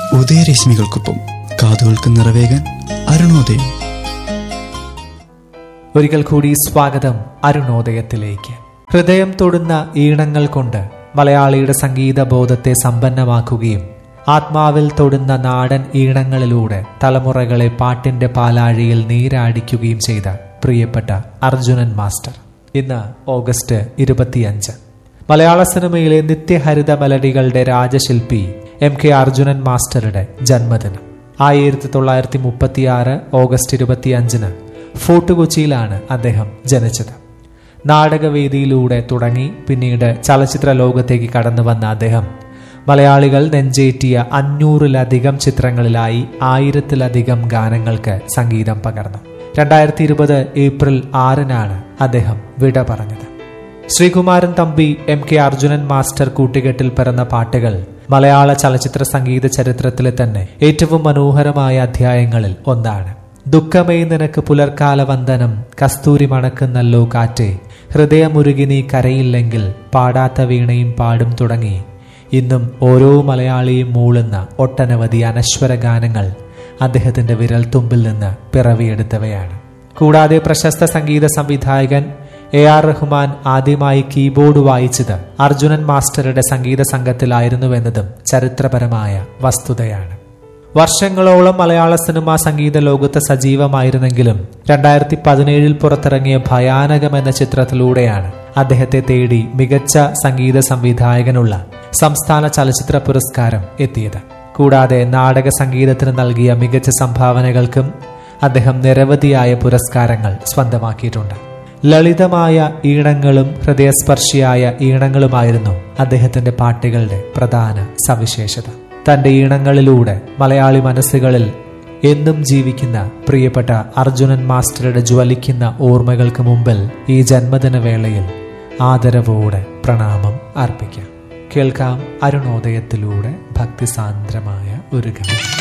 ഉദയരശ്മികൾക്കൊപ്പം കാതുകൾക്ക് നിറവേകാൻ അരുണോദയം. ഒരിക്കൽ കൂടി സ്വാഗതം അരുണോദയത്തിലേക്ക്. ഹൃദയം തൊടുന്ന ഈണങ്ങൾ കൊണ്ട് മലയാളിയുടെ സംഗീത ബോധത്തെ സമ്പന്നമാക്കുകയും ആത്മാവിൽ തൊടുന്ന നാടൻ ഈണങ്ങളിലൂടെ തലമുറകളെ പാട്ടിന്റെ പാലാഴിയിൽ നീരാടിക്കുകയും ചെയ്ത പ്രിയപ്പെട്ട അർജുനൻ മാസ്റ്റർ. ഇന്ന് ഓഗസ്റ്റ് 25. മലയാള സിനിമയിലെ നിത്യഹരിത മെലഡികളുടെ രാജശില്പി MK അർജുനൻ മാസ്റ്ററുടെ ജന്മദിനം. 1936 ഓഗസ്റ്റ് 25 ഫോർട്ട് കൊച്ചിയിലാണ് അദ്ദേഹം ജനിച്ചത്. നാടകവേദിയിലൂടെ തുടങ്ങി പിന്നീട് ചലച്ചിത്ര ലോകത്തേക്ക് കടന്നു വന്ന അദ്ദേഹം മലയാളികൾ നെഞ്ചേറ്റിയ 500-ലധികം ചിത്രങ്ങളിലായി 1000-ലധികം ഗാനങ്ങൾക്ക് സംഗീതം പകർന്നു. 2020 ഏപ്രിൽ 6 അദ്ദേഹം വിട പറഞ്ഞത്. ശ്രീകുമാരൻ തമ്പി MK അർജുനൻ മാസ്റ്റർ കൂട്ടുകെട്ടിൽ പിറന്ന പാട്ടുകൾ മലയാള ചലച്ചിത്ര സംഗീത ചരിത്രത്തിലെ തന്നെ ഏറ്റവും മനോഹരമായ അധ്യായങ്ങളിൽ ഒന്നാണ്. ദുഃഖമേ നിനക്ക് പുലർക്കാല വന്ദനം, കസ്തൂരി മണക്കുന്നല്ലോ കാറ്റേ, ഹൃദയമുരുകി നീ കരയില്ലെങ്കിൽ, പാടാത്ത വീണയും പാടും തുടങ്ങി ഇന്നും ഓരോ മലയാളിയും മൂളുന്ന ഒട്ടനവധി അനശ്വര ഗാനങ്ങൾ അദ്ദേഹത്തിന്റെ വിരൽത്തുമ്പിൽ നിന്ന് പിറവിയെടുത്തവയാണ്. കൂടാതെ പ്രശസ്ത സംഗീത സംവിധായകൻ AR റഹ്മാൻ ആദ്യമായി കീബോർഡ് വായിച്ചത് അർജുനൻ മാസ്റ്ററുടെ സംഗീത സംഘത്തിലായിരുന്നുവെന്നതും ചരിത്രപരമായ വസ്തുതയാണ്. വർഷങ്ങളോളം മലയാള സിനിമാ സംഗീത ലോകത്ത് സജീവമായിരുന്നെങ്കിലും 2017 പുറത്തിറങ്ങിയ ഭയാനകം എന്ന ചിത്രത്തിലൂടെയാണ് അദ്ദേഹത്തെ തേടി മികച്ച സംഗീത സംവിധായകനുള്ള സംസ്ഥാന ചലച്ചിത്ര പുരസ്കാരം എത്തിയത്. കൂടാതെ നാടക സംഗീതത്തിന് നൽകിയ മികച്ച സംഭാവനകൾക്കും അദ്ദേഹം നിരവധിയായ പുരസ്കാരങ്ങൾ സ്വന്തമാക്കിയിട്ടുണ്ട്. ലളിതമായ ഈണങ്ങളും ഹൃദയസ്പർശിയായ ഈണങ്ങളുമായിരുന്നു അദ്ദേഹത്തിന്റെ പാട്ടുകളുടെ പ്രധാന സവിശേഷത. തന്റെ ഈണങ്ങളിലൂടെ മലയാളി മനസ്സുകളിൽ എന്നും ജീവിക്കുന്ന പ്രിയപ്പെട്ട അർജുനൻ മാസ്റ്ററുടെ ജ്വലിക്കുന്ന ഓർമ്മകൾക്ക് മുമ്പിൽ ഈ ജന്മദിന വേളയിൽ ആദരവോടെ പ്രണാമം അർപ്പിക്കാം. കേൾക്കാം അരുണോദയത്തിലൂടെ ഭക്തിസാന്ദ്രമായ ഒരു ഗാനം.